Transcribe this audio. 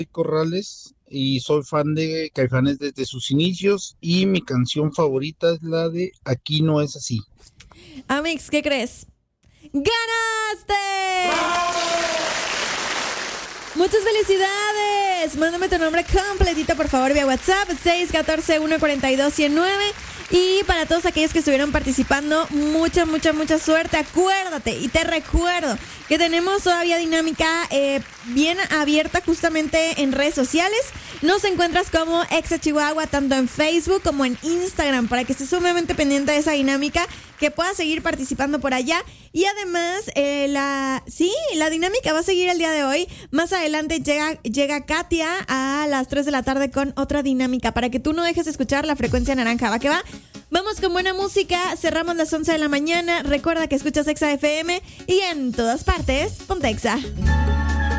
Corrales y soy fan de Caifanes desde sus inicios y mi canción favorita es la de Aquí no es así. Amix, ¿qué crees? ¡Ganaste! ¡Muchas felicidades! Mándame tu nombre completito, por favor, vía WhatsApp, 614-142-109. Y para todos aquellos que estuvieron participando, mucha suerte. Acuérdate y te recuerdo que tenemos todavía dinámica bien abierta justamente en redes sociales. Nos encuentras como Exa Chihuahua tanto en Facebook como en Instagram para que estés sumamente pendiente de esa dinámica, que puedas seguir participando por allá. Y además, la dinámica va a seguir el día de hoy. Más adelante llega Katia a las 3 de la tarde con otra dinámica para que tú no dejes de escuchar la frecuencia naranja. ¿Va que va? Vamos con buena música. Cerramos las 11 de la mañana. Recuerda que escuchas Exa FM y en todas partes, ponte Exa.